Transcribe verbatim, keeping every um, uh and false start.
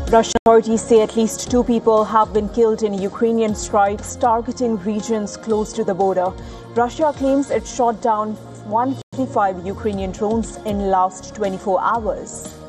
Russian authorities say at least two people have been killed in Ukrainian strikes targeting regions close to the border. Russia claims it shot down one hundred fifty-five Ukrainian drones in last twenty-four hours.